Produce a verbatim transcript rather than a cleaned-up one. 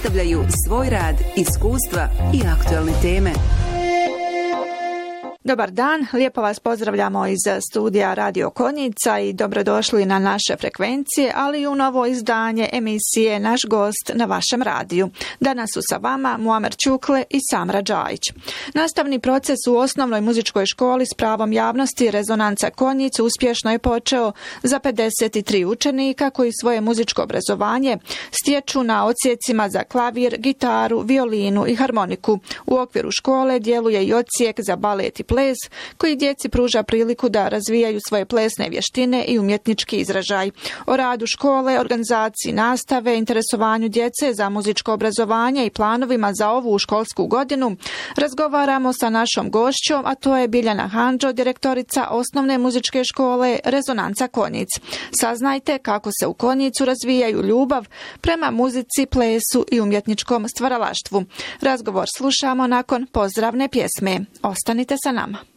predstavljaju svoj rad, iskustva i aktualne teme. Dobar dan, lijepo vas pozdravljamo iz studija Radio Konjica i dobrodošli na naše frekvencije, ali i u novo izdanje emisije Naš gost na vašem radiju. Danas su sa vama Muamer Čukle i Samra Džajić. Nastavni proces u osnovnoj muzičkoj školi s pravom javnosti Rezonanca Konjic uspješno je počeo za pedeset tri učenika koji svoje muzičko obrazovanje stječu na odsjecima za klavir, gitaru, violinu i harmoniku. U okviru škole djeluje i odsjek za balet i ples, koji djeci pruža priliku da razvijaju svoje plesne vještine i umjetnički izražaj. O radu škole, organizaciji nastave, interesovanju djece za muzičko obrazovanje i planovima za ovu školsku godinu razgovaramo sa našom gošćom, a to je Biljana Handžo, direktorica osnovne muzičke škole Rezonanca Konjic. Saznajte kako se u Konjicu razvijaju ljubav prema muzici, plesu i umjetničkom stvaralaštvu. Razgovor slušamo nakon pozdravne pjesme. Ostanite sa nama.